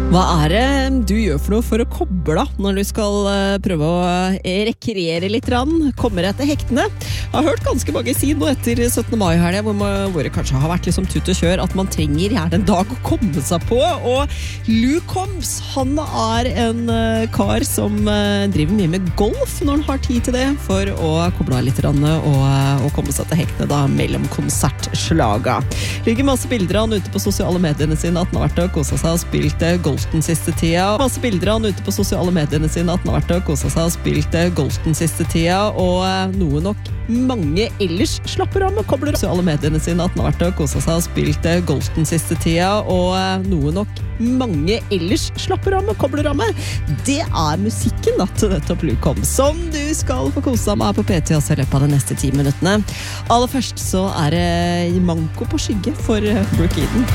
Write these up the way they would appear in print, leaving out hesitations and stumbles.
Hva det du gjør for noe for å koble av når du skal prøve å rekreere litt rann? Kommer deg til hektene? Jeg har hørt ganske mange si nå etter 17. mai her, hvor det kanskje har vært liksom tutt og kjør, at man trenger gjerne en dag å komme seg på. Og Lou Combs, han en kar som driver mye med golf når han har tid til det, for å koble av litt rann og komme seg til hektene da, mellom konsertslaga. Ligger masse bilder av han ute på sosiale mediene sine at han har vært og koset seg og spilt golf den siste tida. Masse bilder av han ute på sosiale mediene sine at han har vært og koset seg og spilt golf den siste tida, og noe nok mange ellers slapper av med kobler sosiale mediene sine at han har vært og koset seg og spilt golf den siste tida, og noe nok mange ellers slapper av med kobler av med. Det musikken da til nettopp Lou Combs, som du skal få kose deg med her på PT også i løpet av de neste 10 minuttene. Aller først så det manko på skygge for Brooke Eden.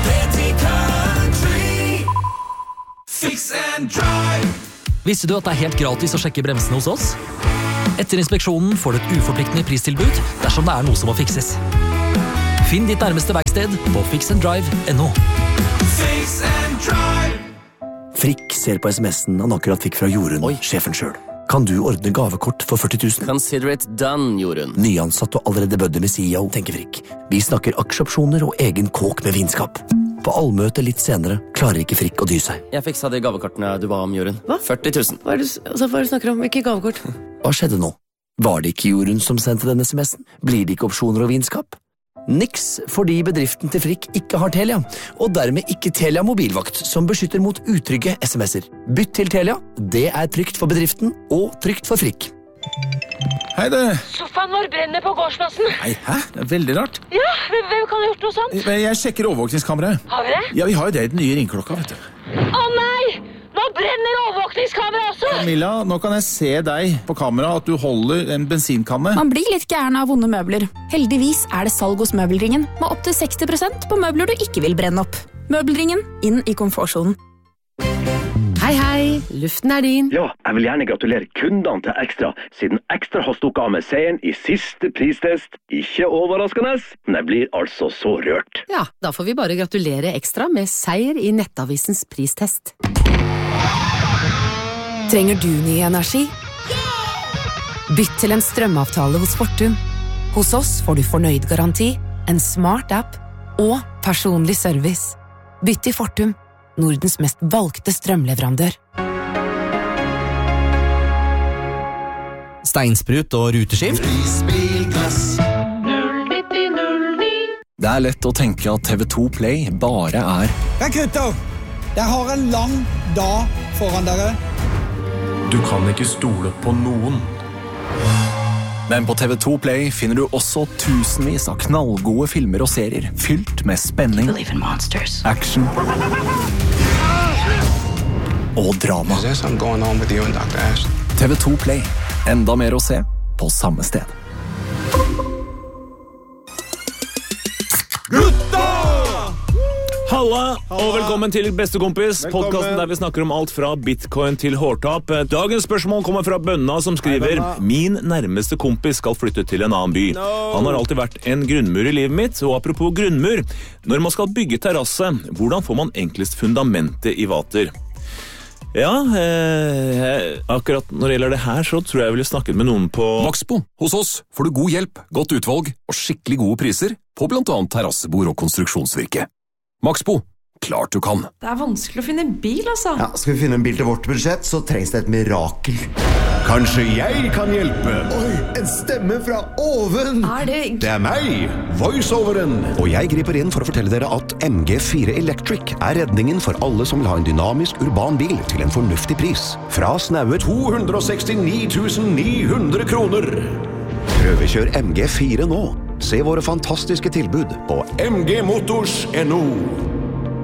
Fix and drive. Visste du at det helt gratis å sjekke bremsene hos oss? Etter inspeksjonen får du et uforpliktende pristilbud dersom det noe som må fikses. Finn ditt nærmeste verksted på fixanddrive.no. Fix and drive. Frikk ser på SMS-en han akkurat fikk fra Jorunn, sjefen selv. Kan du ordne gavekort for 40 000? Consider it done, Jorunn. Nyansatt og allerede bødde med CEO, tenker Frikk. Vi snakker aksjeopsjoner og egen kåk med vinskap. På allmøte litt senere klarer ikke Frikk å dy seg. Jeg fiksa de gavekortene du ba om, Jorunn. Hva? 40 000. Hva du snakker om? Ikke gavekort? Hva skjedde nå? Var det ikke Jorunn som sendte denne SMS-en? Blir det ikke opsjoner og vinskap? Niks, fordi bedriften til Frikk ikke har Telia, og dermed ikke Telia mobilvakt, som beskytter mot utrygge SMS-er. Bytt til Telia, det trygt for bedriften og trygt for Frikk. Hei du. Sofaen vår brenner på gårdsplassen. Nei, hæ? Det veldig rart. Ja, hvem kan ha gjort noe sånt? Jeg sjekker overvåkningskameraet. Har vi det? Ja, vi har jo det i den nye ringklokka, vet du. Å nei! Nå brenner overvåkningskameraet også! Camilla, nå kan jeg se deg på kamera at du holder en bensinkanne. Man blir litt gæren av vonde møbler. Heldigvis det salg hos Møbelringen, med opp til 60% på møbler du ikke vil brenne opp. Møbelringen, inn i komfortsonen. Hei, luften din. Ja, jeg vil gjerne gratulere kundene til Ekstra, siden Ekstra har stukket av med seieren i siste pristest. Ikke overraskende, men jeg blir altså så rørt. Ja, da får vi bare gratulere Ekstra med seier i Nettavisens pristest. Trenger du ny energi? Bytt til en strømavtale hos Fortum. Hos oss får du fornøyd garanti, en smart app og personlig service. Bytt til Fortum, Nordens mest valgte strømleverandør. Steinsprut og ruteskift. Prisbilklass 09009. Det lett å tenke at TV2 Play bare Vent gutter, jeg har en lang dag foran dere. Du kan ikke stole på noen. Men på TV2 Play finner du også tusenvis av knallgode filmer og serier, fylt med spenning, action og drama. TV2 Play. Enda mer å se på samme sted. Halla, og velkommen til Bestekompis, podcasten der vi snakker om alt fra bitcoin til hårtap. Dagens spørsmål kommer fra Bønna, som skriver: Min nærmeste kompis skal flytte til en annen by. Han har alltid vært en grunnmur i livet mitt, og apropos grunnmur, når man skal bygge terrasse, hvordan får man enklest fundamentet i vater? Ja, akkurat når det gjelder det her, så tror jeg ville snakket med noen på Maxbo. Hos oss får du god hjelp, godt utvalg og skikkelig gode priser på blant annet terrassebord og konstruksjonsvirke. Maxbo, klart du kan. Det vanskelig å finne bil, altså. Ja, skal vi finne en bil til vårt budsjett, så trengs det et mirakel. Kanskje jeg kan hjelpe? Oi, en stemme fra oven! Det meg, voiceoveren! Og jeg griper inn for å fortelle dere at MG4 Electric redningen for alle som vil ha en dynamisk urban bil til en fornuftig pris. Fra snaue 269 900 kroner. Prøvekjør MG4 nå. Se våre fantastiske tilbud på mgmotors.no.